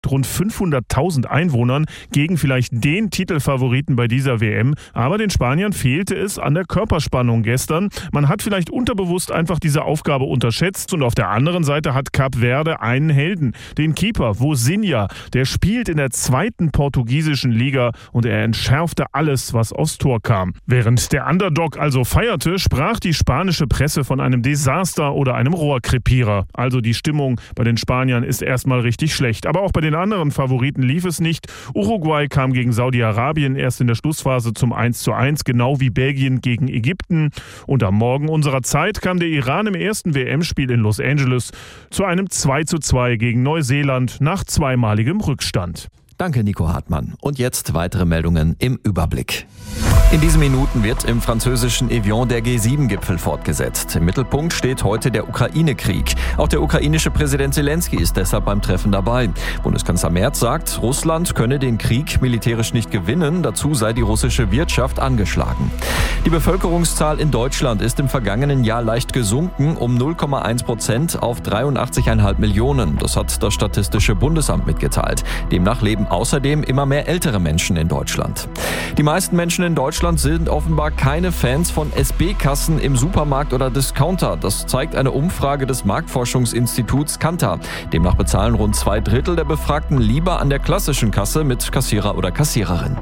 rund 500.000 Einwohnern gegen vielleicht den Titelfavoriten bei dieser WM. Aber den Spaniern fehlte es an der Körperspannung gestern. Man hat vielleicht unterbewusst einfach diese Aufgabe unterschätzt. Und auf der anderen Seite hat Kap Verde einen Helden, den Keeper Vozinha. Der spielt in der 2. portugiesischen Liga und er entschärfte alles, was aufs Tor kam. Während der Underdog also feierte, sprach die spanische Presse von einem Desaster oder einem Rohrkrepierer. Also die Stimmung bei den Spaniern ist erstmal richtig schlecht. Aber auch bei den anderen Favoriten lief es nicht. Uruguay kam gegen Saudi-Arabien erst in der Schlussphase zum 1:1, genau wie Belgien gegen Ägypten. Und am Morgen unserer Zeit kam der Iran im ersten WM-Spiel in Los Angeles zu einem 2:2 gegen Neuseeland nach zweimaligem Rückstand. Danke, Nico Hartmann. Und jetzt weitere Meldungen im Überblick. In diesen Minuten wird im französischen Evian der G7-Gipfel fortgesetzt. Im Mittelpunkt steht heute der Ukraine-Krieg. Auch der ukrainische Präsident Zelensky ist deshalb beim Treffen dabei. Bundeskanzler Merz sagt, Russland könne den Krieg militärisch nicht gewinnen. Dazu sei die russische Wirtschaft angeschlagen. Die Bevölkerungszahl in Deutschland ist im vergangenen Jahr leicht gesunken, um 0,1% auf 83,5 Millionen. Das hat das Statistische Bundesamt mitgeteilt. Demnach leben außerdem immer mehr ältere Menschen in Deutschland. Die meisten Menschen in Deutschland sind offenbar keine Fans von SB-Kassen im Supermarkt oder Discounter. Das zeigt eine Umfrage des Marktforschungsinstituts Kantar. Demnach bezahlen rund 2/3 der Befragten lieber an der klassischen Kasse mit Kassierer oder Kassiererin.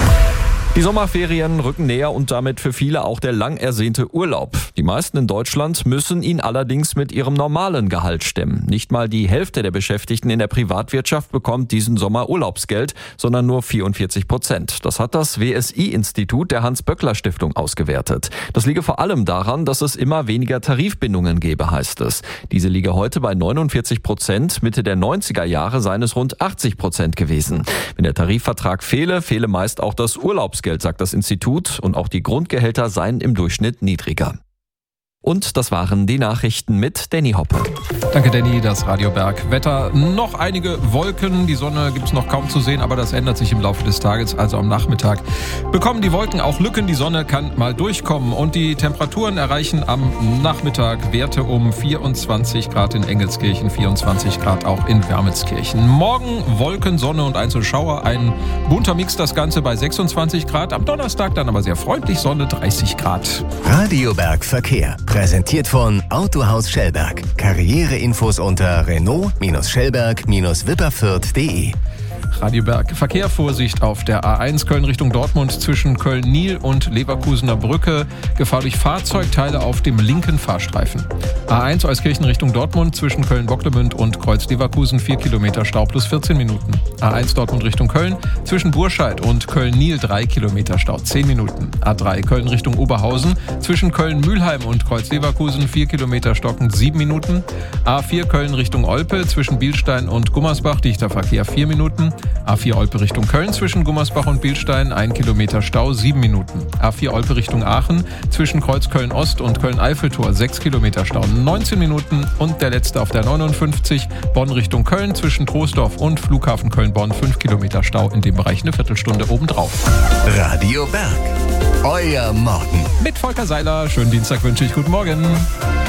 Die Sommerferien rücken näher und damit für viele auch der lang ersehnte Urlaub. Die meisten in Deutschland müssen ihn allerdings mit ihrem normalen Gehalt stemmen. Nicht mal die Hälfte der Beschäftigten in der Privatwirtschaft bekommt diesen Sommer Urlaubsgeld, sondern nur 44%. Das hat das WSI-Institut der Hans-Böckler-Stiftung ausgewertet. Das liege vor allem daran, dass es immer weniger Tarifbindungen gebe, heißt es. Diese liege heute bei 49%. Mitte der 90er Jahre seien es rund 80% gewesen. Wenn der Tarifvertrag fehle meist auch das Urlaubsgeld, sagt das Institut, und auch die Grundgehälter seien im Durchschnitt niedriger. Und das waren die Nachrichten mit Danny Hoppe. Danke, Danny. Das Radio Berg Wetter. Noch einige Wolken. Die Sonne gibt es noch kaum zu sehen, aber das ändert sich im Laufe des Tages. Also am Nachmittag bekommen die Wolken auch Lücken. Die Sonne kann mal durchkommen. Und die Temperaturen erreichen am Nachmittag Werte um 24 Grad in Engelskirchen, 24 Grad auch in Wermelskirchen. Morgen Wolken, Sonne und Einzelschauer. Ein bunter Mix, das Ganze bei 26 Grad. Am Donnerstag dann aber sehr freundlich, Sonne 30 Grad. Radio Berg Verkehr. Präsentiert von Autohaus Schellberg. Karriereinfos unter Renault-Schellberg-Wipperfürth.de. Radio Berg. Verkehr, Vorsicht auf der A1 Köln Richtung Dortmund zwischen Köln-Nil und Leverkusener Brücke. Gefahr durch Fahrzeugteile auf dem linken Fahrstreifen. A1 Euskirchen Richtung Dortmund zwischen Köln-Bocklemünd und Kreuz-Leverkusen 4 Kilometer Stau plus 14 Minuten. A1 Dortmund Richtung Köln zwischen Burscheid und Köln-Nil 3 Kilometer Stau 10 Minuten. A3 Köln Richtung Oberhausen zwischen Köln-Mühlheim und Kreuz-Leverkusen 4 Kilometer stockend 7 Minuten. A4 Köln Richtung Olpe zwischen Bielstein und Gummersbach dichter Verkehr 4 Minuten. A4 Olpe Richtung Köln zwischen Gummersbach und Bielstein 1 Kilometer Stau 7 Minuten. A4 Olpe Richtung Aachen zwischen Kreuz Köln-Ost und Köln-Eiffeltor 6 Kilometer Stau 19 Minuten. Und der letzte auf der 59 Bonn Richtung Köln zwischen Troisdorf und Flughafen Köln-Bonn 5 Kilometer Stau, in dem Bereich eine Viertelstunde obendrauf. Radio Berg. Euer Morgen. Mit Volker Seiler. Schönen Dienstag wünsche ich. Guten Morgen.